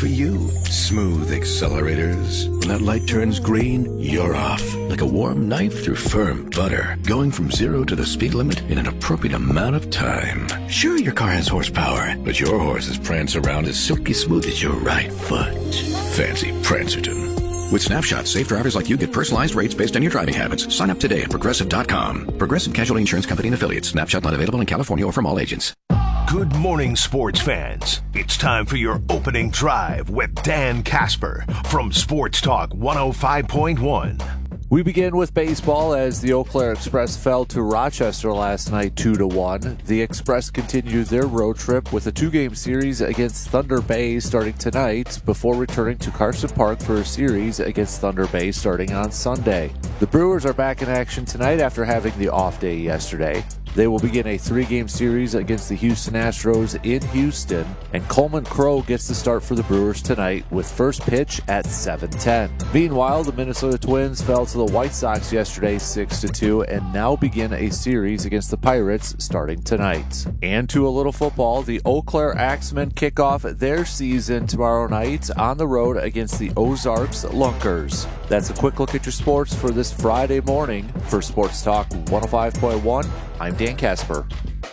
for you. Smooth accelerators. When that light turns green, you're off. Like a warm knife through firm butter. Going from 0 to the speed limit in an appropriate amount of time. Sure, your car has horsepower, but your horses prance around as silky smooth as your right foot. Fancy Prancerton. With Snapshot, safe drivers like you get personalized rates based on your driving habits. Sign up today at Progressive.com. Progressive Casualty Insurance Company and Affiliates. Snapshot not available in California or from all agents. Good morning, sports fans. It's time for your opening drive with Dan Casper from Sports Talk 105.1. We begin with baseball as the Eau Claire Express fell to Rochester last night 2-1. The Express continued their road trip with a 2-game series against Thunder Bay starting tonight before returning to Carson Park for a series against Thunder Bay starting on Sunday. The Brewers are back in action tonight after having the off day yesterday. They will begin a 3-game series against the Houston Astros in Houston, and Coleman Crow gets the start for the Brewers tonight with first pitch at 7:10. Meanwhile, the Minnesota Twins fell to the White Sox yesterday 6-2 and now begin a series against the Pirates starting tonight. And to a little football, the Eau Claire Axemen kick off their season tomorrow night on the road against the Ozarks Lunkers. That's a quick look at your sports for this Friday morning. For Sports Talk 105.1, I'm Dan Casper.